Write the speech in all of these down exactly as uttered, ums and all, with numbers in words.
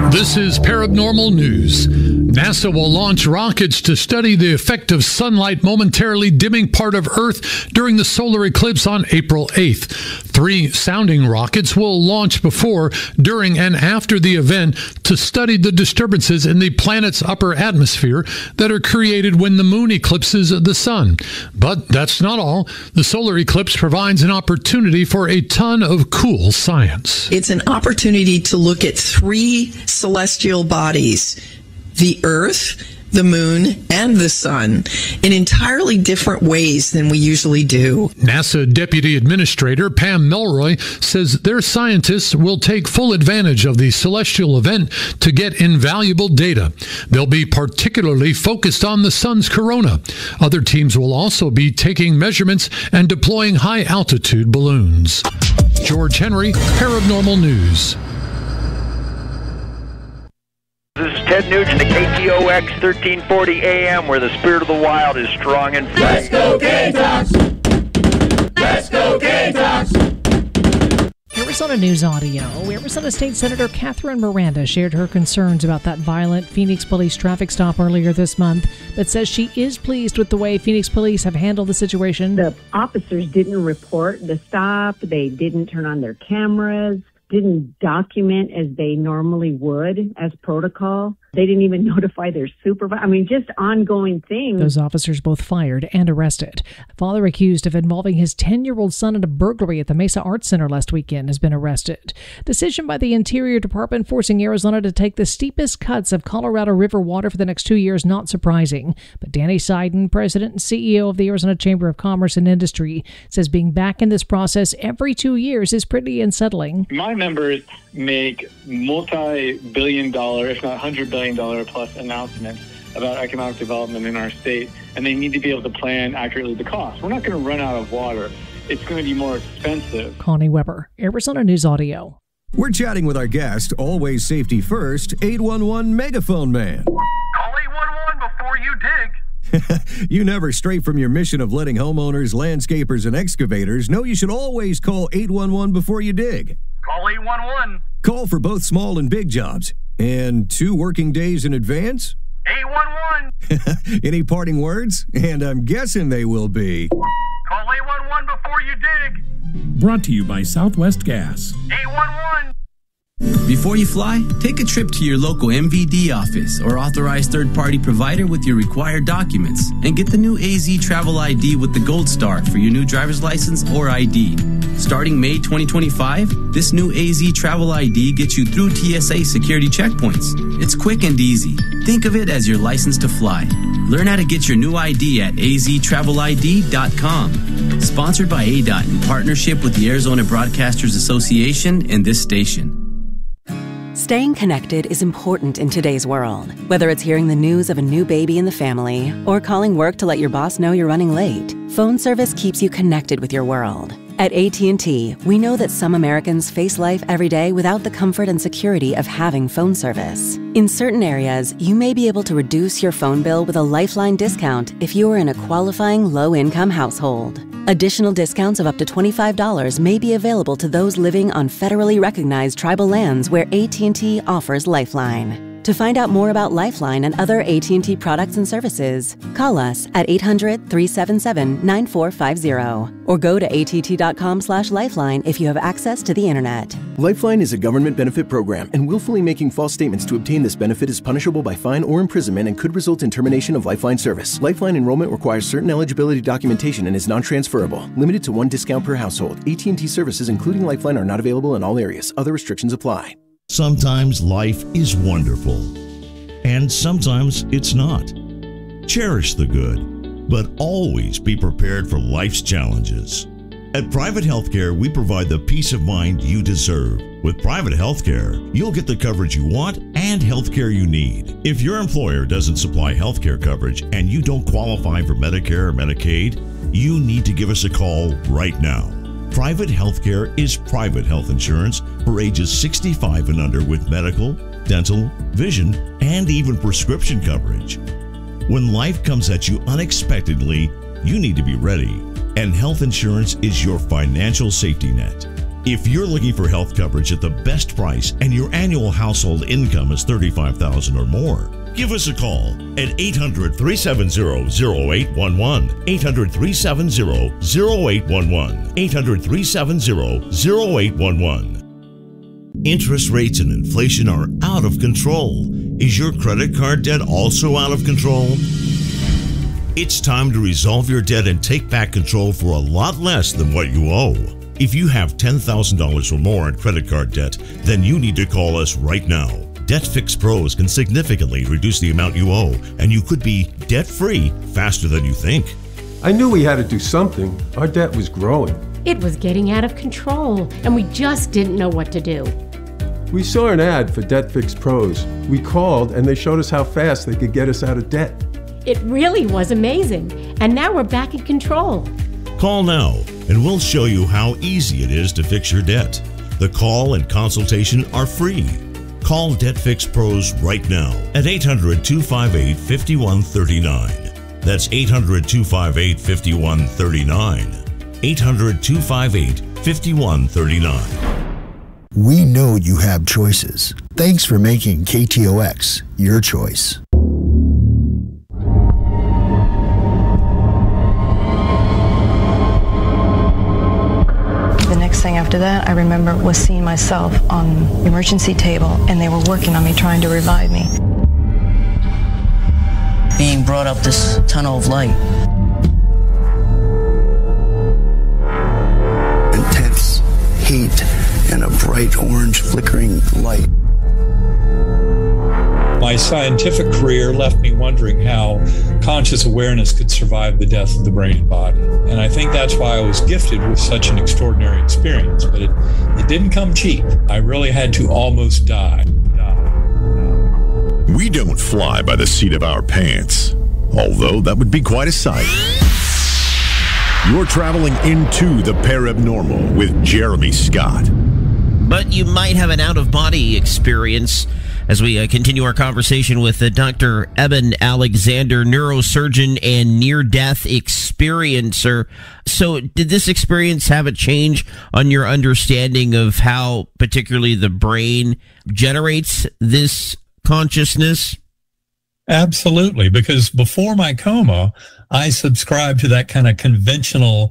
This is Paranormal News. NASA will launch rockets to study the effect of sunlight momentarily dimming part of Earth during the solar eclipse on April eighth. Three sounding rockets will launch before, during, and after the event to study the disturbances in the planet's upper atmosphere that are created when the moon eclipses the sun. But that's not all. The solar eclipse provides an opportunity for a ton of cool science. It's an opportunity to look at three celestial bodies: the Earth, the moon, and the sun, in entirely different ways than we usually do. NASA Deputy Administrator Pam Melroy says their scientists will take full advantage of the celestial event to get invaluable data. They'll be particularly focused on the sun's corona. Other teams will also be taking measurements and deploying high-altitude balloons. George Henry, Paranormal News. This is Ted Nugent at K T O X thirteen forty A M, where the spirit of the wild is strong and free. Let's go Gamecocks! Let's go Gamecocks! Arizona News Audio. Arizona State Senator Catherine Miranda shared her concerns about that violent Phoenix police traffic stop earlier this month, but says she is pleased with the way Phoenix police have handled the situation. The officers didn't report the stop. They didn't turn on their cameras, didn't document as they normally would as protocol. They didn't even notify their supervisor. I mean, just ongoing things. Those officers both fired and arrested. A father accused of involving his ten-year-old son in a burglary at the Mesa Arts Center last weekend has been arrested. Decision by the Interior Department forcing Arizona to take the steepest cuts of Colorado River water for the next two years, not surprising. But Danny Seiden, president and C E O of the Arizona Chamber of Commerce and Industry, says being back in this process every two years is pretty unsettling. My members make multi-billion dollar, if not one hundred billion dollar plus announcements about economic development in our state, and they need to be able to plan accurately the cost. We're not going to run out of water. It's going to be more expensive. Connie Weber, Arizona News Audio. We're chatting with our guest, always safety first, eight one one Megaphone Man. Call eight one one before you dig. You never stray from your mission of letting homeowners, landscapers, and excavators know you should always call eight one one before you dig. Call eight one one. Call for both small and big jobs. And two working days in advance? eight one one. Any parting words? And I'm guessing they will be... Call eight one one before you dig. Brought to you by Southwest Gas. eight one one. Before you fly, take a trip to your local M V D office or authorized third-party provider with your required documents and get the new A Z Travel I D with the Gold Star for your new driver's license or I D. Starting May twenty twenty-five, this new A Z Travel I D gets you through T S A security checkpoints. It's quick and easy. Think of it as your license to fly. Learn how to get your new I D at A Z travel I D dot com. Sponsored by A D O T in partnership with the Arizona Broadcasters Association and this station. Staying connected is important in today's world. Whether it's hearing the news of a new baby in the family or calling work to let your boss know you're running late, phone service keeps you connected with your world. At A T and T, we know that some Americans face life every day without the comfort and security of having phone service. In certain areas, you may be able to reduce your phone bill with a Lifeline discount if you are in a qualifying low-income household. Additional discounts of up to twenty-five dollars may be available to those living on federally recognized tribal lands where A T and T offers Lifeline. To find out more about Lifeline and other A T and T products and services, call us at eight hundred, three seven seven, nine four five zero or go to A T T dot com slash lifeline if you have access to the internet. Lifeline is a government benefit program, and willfully making false statements to obtain this benefit is punishable by fine or imprisonment and could result in termination of Lifeline service. Lifeline enrollment requires certain eligibility documentation and is non-transferable. Limited to one discount per household. A T and T services, including Lifeline, are not available in all areas. Other restrictions apply. Sometimes life is wonderful, and sometimes it's not. Cherish the good, but always be prepared for life's challenges. At Private Healthcare, we provide the peace of mind you deserve. With Private Healthcare, you'll get the coverage you want and healthcare you need. If your employer doesn't supply healthcare coverage and you don't qualify for Medicare or Medicaid, you need to give us a call right now. Private Healthcare is private health insurance for ages sixty-five and under with medical, dental, vision, and even prescription coverage. When life comes at you unexpectedly, you need to be ready, and health insurance is your financial safety net. If you're looking for health coverage at the best price and your annual household income is thirty-five thousand dollars or more, give us a call at eight hundred, three seven zero, zero eight one one, eight hundred, three seven zero, zero eight one one, eight hundred, three seven zero, zero eight one one. Interest rates and inflation are out of control. Is your credit card debt also out of control? It's time to resolve your debt and take back control for a lot less than what you owe. If you have ten thousand dollars or more in credit card debt, then you need to call us right now. Debt Fix Pros can significantly reduce the amount you owe, and you could be debt-free faster than you think. I knew we had to do something. Our debt was growing. It was getting out of control, and we just didn't know what to do. We saw an ad for Debt Fix Pros. We called, and they showed us how fast they could get us out of debt. It really was amazing, and now we're back in control. Call now, and we'll show you how easy it is to fix your debt. The call and consultation are free. Call Debt Fix Pros right now at eight hundred, two five eight, five one three nine. That's eight hundred, two five eight, five one three nine. eight hundred, two five eight, five one three nine. We know you have choices. Thanks for making K T O X your choice. Thing after that I remember was seeing myself on the emergency table, and they were working on me, trying to revive me. Being brought up this tunnel of light. Intense heat and a bright orange flickering light. My scientific career left me wondering how conscious awareness could survive the death of the brain and body. And I think that's why I was gifted with such an extraordinary experience. But it, it didn't come cheap. I really had to almost die. We don't fly by the seat of our pants, although that would be quite a sight. You're traveling into the Parabnormal with Jeremy Scott. But you might have an out-of-body experience as we uh, continue our conversation with uh, Doctor Eben Alexander, neurosurgeon and near-death experiencer. So did this experience have a change on your understanding of how particularly the brain generates this consciousness? Absolutely, because before my coma, I subscribed to that kind of conventional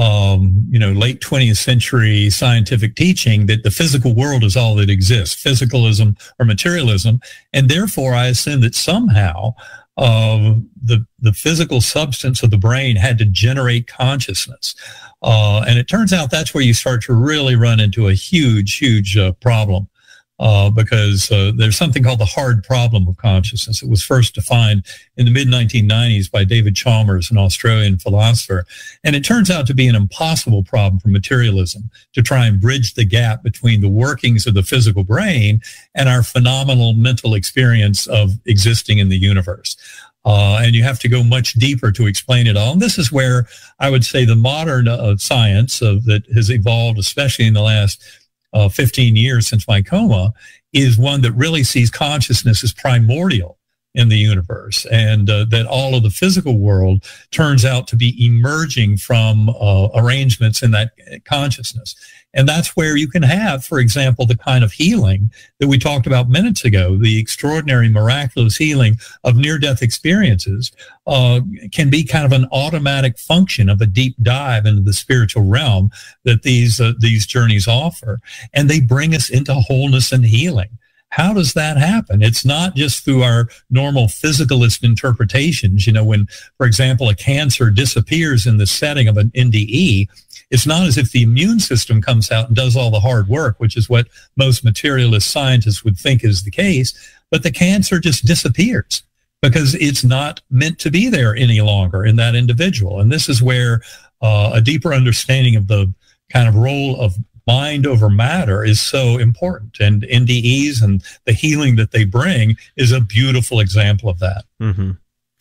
Um, you know, late twentieth century scientific teaching that the physical world is all that exists, physicalism or materialism, and therefore I assumed that somehow uh, the the physical substance of the brain had to generate consciousness, uh, and it turns out that's where you start to really run into a huge, huge uh, problem. Uh, because uh, there's something called the hard problem of consciousness. It was first defined in the mid nineteen nineties by David Chalmers, an Australian philosopher. And it turns out to be an impossible problem for materialism, to try and bridge the gap between the workings of the physical brain and our phenomenal mental experience of existing in the universe. Uh, and you have to go much deeper to explain it all. And this is where I would say the modern uh, science uh, that has evolved, especially in the last Uh, fifteen years since my coma, is one that really sees consciousness as primordial in the universe, and uh, that all of the physical world turns out to be emerging from uh, arrangements in that consciousness. And that's where you can have, for example, the kind of healing that we talked about minutes ago, the extraordinary, miraculous healing of near-death experiences uh, can be kind of an automatic function of a deep dive into the spiritual realm that these uh, these journeys offer. And they bring us into wholeness and healing. How does that happen? It's not just through our normal physicalist interpretations. You know, when, for example, a cancer disappears in the setting of an N D E, it's not as if the immune system comes out and does all the hard work, which is what most materialist scientists would think is the case, but the cancer just disappears because it's not meant to be there any longer in that individual. And this is where uh, a deeper understanding of the kind of role of mind over matter is so important. And N D Es and the healing that they bring is a beautiful example of that. Mm-hmm.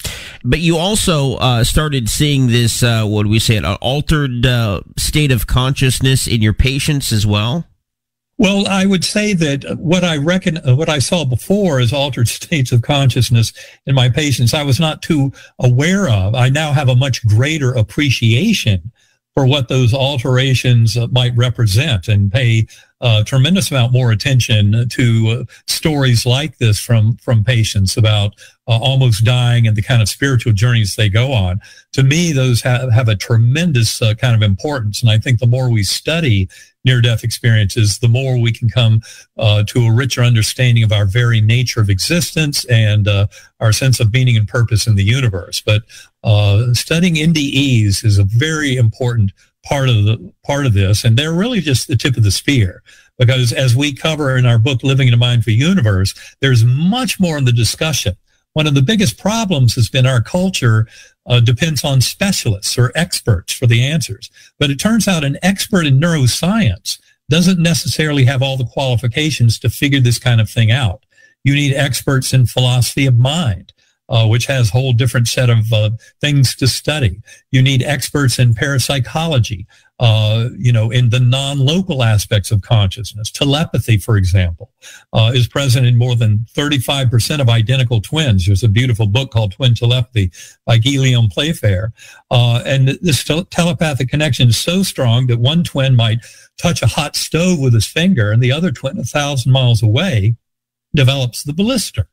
But you also uh, started seeing this, uh, what do we say, an altered uh, state of consciousness in your patients as well? Well, I would say that what I reckon, what I saw before as altered states of consciousness in my patients, I was not too aware of. I now have a much greater appreciation for what those alterations uh, might represent, and pay a tremendous amount more attention to uh, stories like this from, from patients about uh, almost dying and the kind of spiritual journeys they go on. To me, those have, have a tremendous uh, kind of importance. And I think the more we study near-death experiences, the more we can come uh, to a richer understanding of our very nature of existence and uh, our sense of meaning and purpose in the universe. But uh, studying N D Es is a very important part of the part of this, and they're really just the tip of the spear, because as we cover in our book Living in a Mindful Universe, there's much more in the discussion. One of the biggest problems has been our culture uh, depends on specialists or experts for the answers, but it turns out an expert in neuroscience doesn't necessarily have all the qualifications to figure this kind of thing out. You need experts in philosophy of mind, Uh, which has a whole different set of uh, things to study. You need experts in parapsychology, uh, you know, in the non-local aspects of consciousness. Telepathy, for example, uh, is present in more than thirty-five percent of identical twins. There's a beautiful book called Twin Telepathy by Guillaume Playfair. Uh, and this te- telepathic connection is so strong that one twin might touch a hot stove with his finger, and the other twin, a thousand miles away, develops the blister.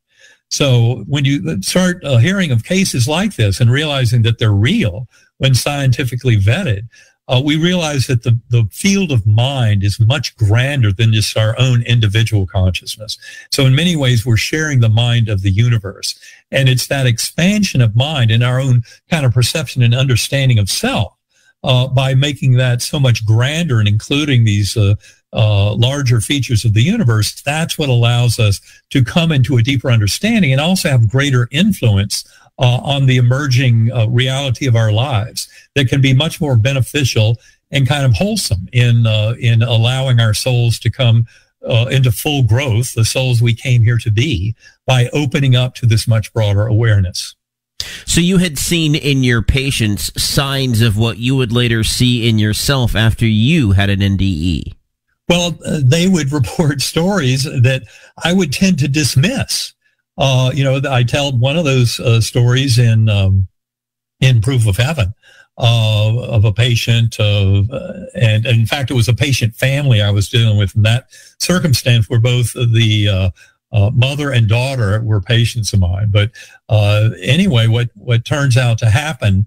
So when you start uh, hearing of cases like this and realizing that they're real when scientifically vetted, uh, we realize that the, the field of mind is much grander than just our own individual consciousness. So in many ways, we're sharing the mind of the universe. And it's that expansion of mind in our own kind of perception and understanding of self uh, by making that so much grander and including these uh, Uh, larger features of the universe. That's what allows us to come into a deeper understanding and also have greater influence uh, on the emerging uh, reality of our lives that can be much more beneficial and kind of wholesome in uh, in allowing our souls to come uh, into full growth, the souls we came here to be, by opening up to this much broader awareness. So you had seen in your patients signs of what you would later see in yourself after you had an N D E. Well, uh, they would report stories that I would tend to dismiss. Uh, you know, I tell one of those uh, stories in um, in Proof of Heaven uh, of a patient, uh, and, and in fact, it was a patient family I was dealing with in that circumstance, where both the uh, uh, mother and daughter were patients of mine. But uh, anyway, what what turns out to happen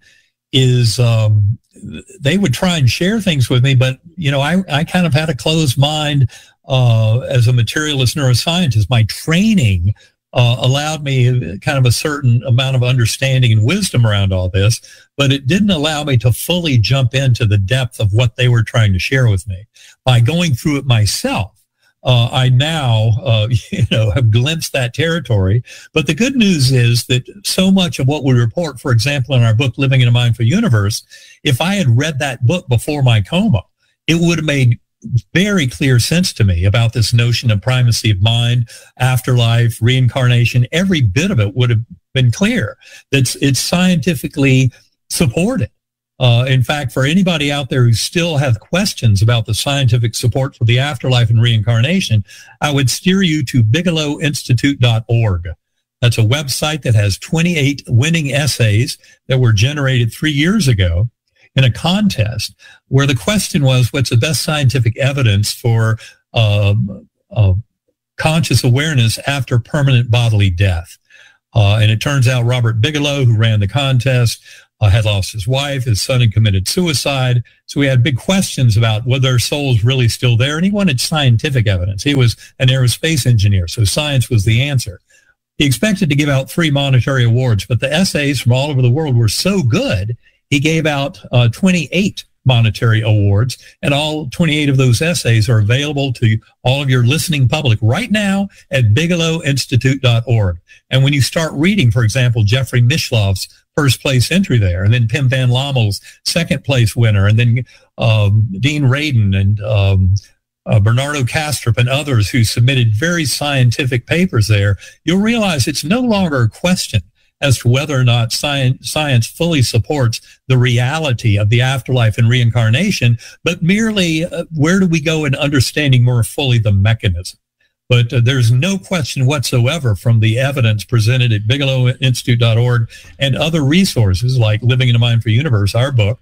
is um, they would try and share things with me, but, you know, I, I kind of had a closed mind uh, as a materialist neuroscientist. My training uh, allowed me kind of a certain amount of understanding and wisdom around all this, but it didn't allow me to fully jump into the depth of what they were trying to share with me. By going through it myself, Uh, I now, uh, you know, have glimpsed that territory. But the good news is that so much of what we report, for example, in our book, Living in a Mindful Universe, if I had read that book before my coma, it would have made very clear sense to me about this notion of primacy of mind, afterlife, reincarnation. Every bit of it would have been clear. That's it's scientifically supported. Uh, in fact, for anybody out there who still have questions about the scientific support for the afterlife and reincarnation, I would steer you to bigelow institute dot org. That's a website that has twenty-eight winning essays that were generated three years ago in a contest where the question was, what's the best scientific evidence for uh, uh, conscious awareness after permanent bodily death? Uh, and it turns out Robert Bigelow, who ran the contest, Uh, had lost his wife, his son had committed suicide. So we had big questions about whether their soul's really still there, and he wanted scientific evidence. He was an aerospace engineer, so science was the answer. He expected to give out three monetary awards, but the essays from all over the world were so good, he gave out uh, twenty-eight monetary awards, and all twenty-eight of those essays are available to all of your listening public right now at bigelow institute dot org. And when you start reading, for example, Jeffrey Mishlov's first place entry there, and then Pim Van Lommel's second place winner, and then um, Dean Radin and um, uh, Bernardo Kastrup and others who submitted very scientific papers there, you'll realize it's no longer a question as to whether or not science, science fully supports the reality of the afterlife and reincarnation, but merely uh, where do we go in understanding more fully the mechanism. But uh, there's no question whatsoever from the evidence presented at bigelow institute dot org and other resources like Living in a Mindful Universe, our book,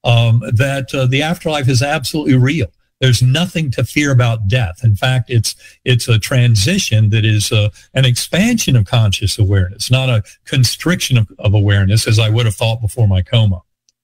um, that uh, the afterlife is absolutely real. There's nothing to fear about death. In fact, it's it's a transition that is uh, an expansion of conscious awareness, not a constriction of, of awareness, as I would have thought before my coma.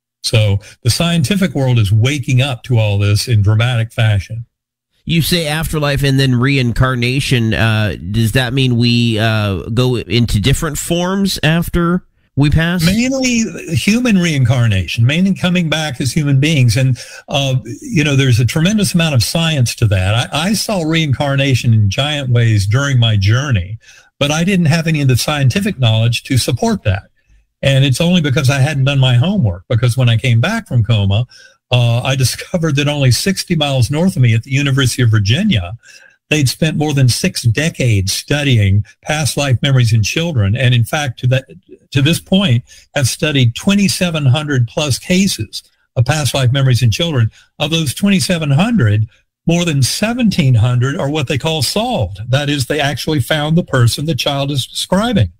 So the scientific world is waking up to all this in dramatic fashion. You say afterlife and then reincarnation. Uh, does that mean we uh, go into different forms after we pass? Mainly human reincarnation, mainly coming back as human beings. And, uh, you know, there's a tremendous amount of science to that. I, I saw reincarnation in giant ways during my journey, but I didn't have any of the scientific knowledge to support that. And it's only because I hadn't done my homework, because when I came back from coma, uh, I discovered that only sixty miles north of me at the University of Virginia, they'd spent more than six decades studying past life memories in children. And in fact, to that, to this point, have studied twenty-seven hundred plus cases of past life memories in children. Of those twenty-seven hundred, more than seventeen hundred are what they call solved. That is, they actually found the person the child is describing.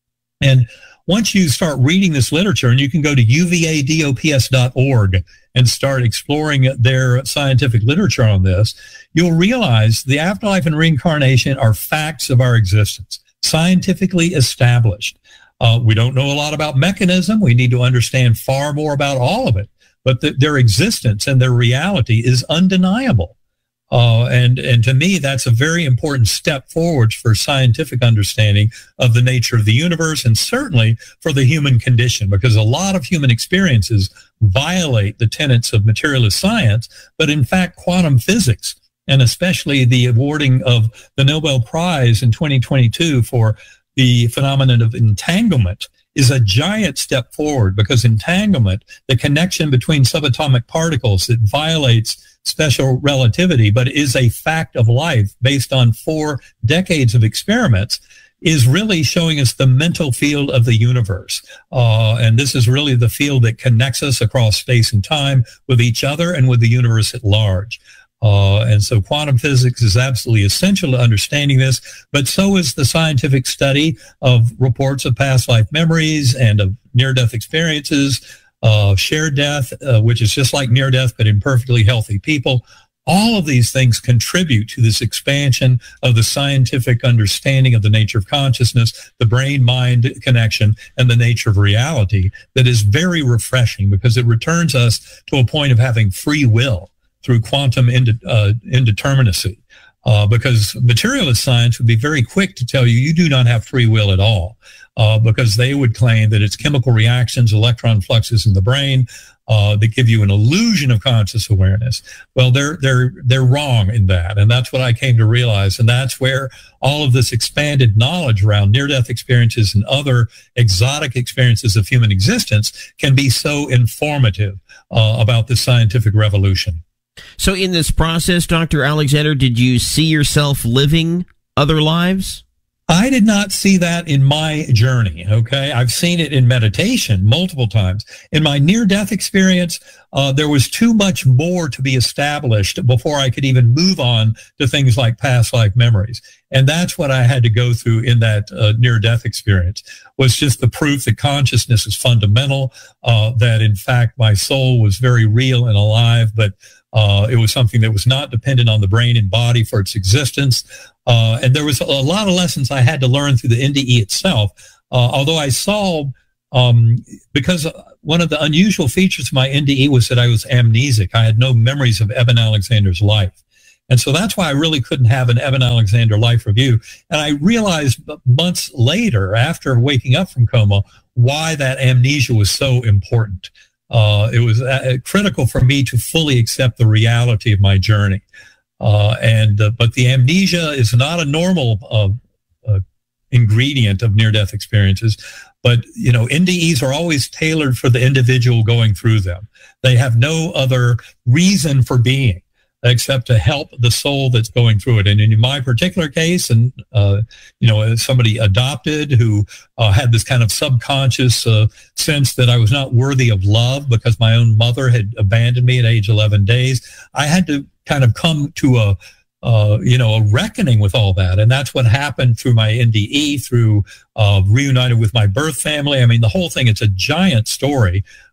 And once you start reading this literature, and you can go to U V A dops dot org and start exploring their scientific literature on this, you'll realize the afterlife and reincarnation are facts of our existence, scientifically established. Uh, we don't know a lot about mechanism. We need to understand far more about all of it. But the, their existence and their reality is undeniable. Uh, and, and to me, that's a very important step forward for scientific understanding of the nature of the universe, and certainly for the human condition, because a lot of human experiences violate the tenets of materialist science. But in fact, quantum physics, and especially the awarding of the Nobel Prize in twenty twenty-two for the phenomenon of entanglement, is a giant step forward, because entanglement, the connection between subatomic particles that violates special relativity, but is a fact of life based on four decades of experiments, is really showing us the mental field of the universe. Uh, and this is really the field that connects us across space and time with each other and with the universe at large. Uh, and so quantum physics is absolutely essential to understanding this, but so is the scientific study of reports of past life memories and of near-death experiences, uh, shared death, uh, which is just like near-death, but in perfectly healthy people. All of these things contribute to this expansion of the scientific understanding of the nature of consciousness, the brain-mind connection, and the nature of reality that is very refreshing, because it returns us to a point of having free will through quantum ind- uh, indeterminacy. Uh, because materialist science would be very quick to tell you you do not have free will at all, uh, because they would claim that it's chemical reactions, electron fluxes in the brain uh, that give you an illusion of conscious awareness. Well, they're they're they're wrong in that, and that's what I came to realize, and that's where all of this expanded knowledge around near-death experiences and other exotic experiences of human existence can be so informative uh, about the scientific revolution. So in this process, Doctor Alexander, did you see yourself living other lives? I did not see that in my journey, okay? I've seen it in meditation multiple times. In my near-death experience, uh, there was too much more to be established before I could even move on to things like past life memories. And that's what I had to go through in that uh, near-death experience, was just the proof that consciousness is fundamental, uh, that in fact my soul was very real and alive, but Uh, it was something that was not dependent on the brain and body for its existence. Uh, and there was a lot of lessons I had to learn through the N D E itself. Uh, although I saw, um, because one of the unusual features of my N D E was that I was amnesic. I had no memories of Eben Alexander's life. And so that's why I really couldn't have an Eben Alexander life review. And I realized months later, after waking up from coma, why that amnesia was so important. Uh, it was uh, critical for me to fully accept the reality of my journey. Uh, and, uh, but the amnesia is not a normal uh, uh, ingredient of near-death experiences. But, you know, N D Es are always tailored for the individual going through them. They have no other reason for being except to help the soul that's going through it. And in my particular case, and, uh, you know, as somebody adopted who uh, had this kind of subconscious uh, sense that I was not worthy of love because my own mother had abandoned me at age eleven days, I had to kind of come to a, uh, you know, a reckoning with all that. And that's what happened through my N D E, through uh, reunited with my birth family. I mean, the whole thing, it's a giant story.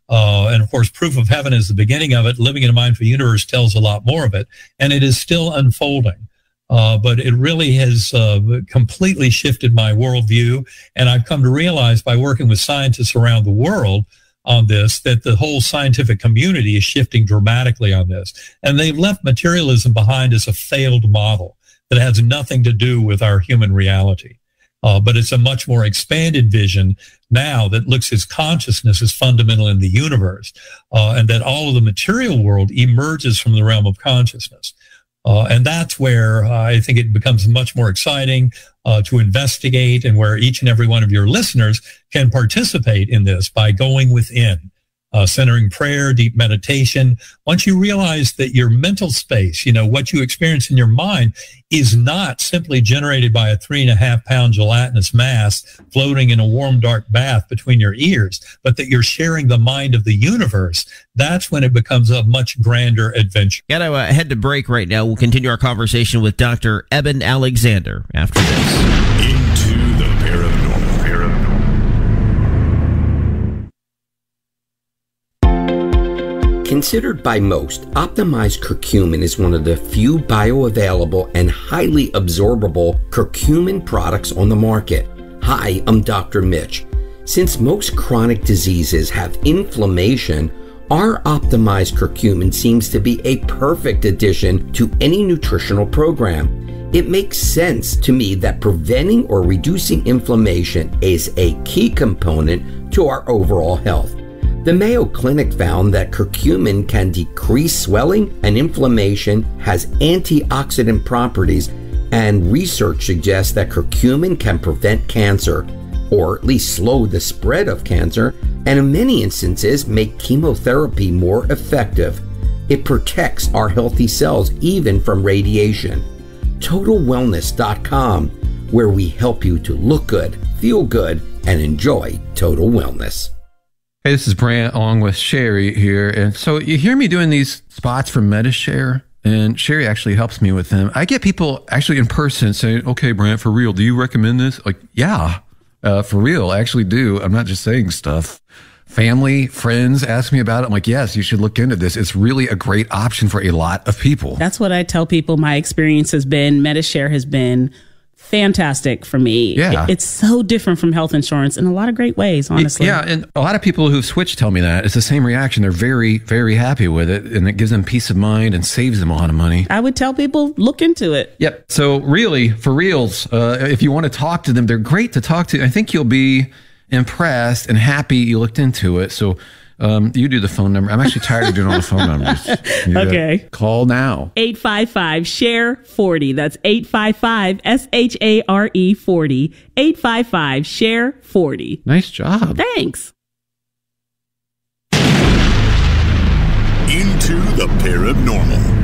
Uh, and of course, proof of heaven is the beginning of it. Living in a Mindful Universe tells a lot more of it, and it is still unfolding. Uh, but it really has uh, completely shifted my worldview, and I've come to realize by working with scientists around the world on this that the whole scientific community is shifting dramatically on this. And they've left materialism behind as a failed model that has nothing to do with our human reality. Uh, but it's a much more expanded vision now that looks at consciousness as fundamental in the universe, uh, and that all of the material world emerges from the realm of consciousness. Uh, and that's where uh, I think it becomes much more exciting uh, to investigate, and where each and every one of your listeners can participate in this by going within, uh, centering prayer, deep meditation. Once you realize that your mental space, you know, what you experience in your mind is not simply generated by a three and a half pound gelatinous mass floating in a warm, dark bath between your ears, but that you're sharing the mind of the universe, that's when it becomes a much grander adventure. Got to uh, head to break right now. We'll continue our conversation with Doctor Eben Alexander after this. Into the paranormal. Considered by most, optimized curcumin is one of the few bioavailable and highly absorbable curcumin products on the market. Hi, I'm Doctor Mitch. Since most chronic diseases have inflammation, our optimized curcumin seems to be a perfect addition to any nutritional program. It makes sense to me that preventing or reducing inflammation is a key component to our overall health. The Mayo Clinic found that curcumin can decrease swelling and inflammation, has antioxidant properties, and research suggests that curcumin can prevent cancer, or at least slow the spread of cancer, and in many instances make chemotherapy more effective. It protects our healthy cells even from radiation. Total Wellness dot com, where we help you to look good, feel good, and enjoy total wellness. Hey, this is Brant along with Sherry here. And so you hear me doing these spots for MediShare, and Sherry actually helps me with them. I get people actually in person saying, okay, Brant, for real, do you recommend this? Like, yeah, uh, for real, I actually do. I'm not just saying stuff. Family, friends ask me about it. I'm like, yes, you should look into this. It's really a great option for a lot of people. That's what I tell people. My experience has been, MediShare has been fantastic for me. Yeah. It, it's so different from health insurance in a lot of great ways, honestly. Yeah, and a lot of people who've switched tell me that. It's the same reaction. They're very, very happy with it, and it gives them peace of mind and saves them a lot of money. I would tell people, look into it. Yep. So really, for reals, uh, if you want to talk to them, they're great to talk to. I think you'll be impressed and happy you looked into it. So um, you do the phone number. I'm actually tired of doing all the phone numbers. You okay. Call now. eight five five, S H A R E, forty. That's eight five five, S H A R E, forty. eight five five, S H A R E, forty. Nice job. Thanks. Into the paranormal.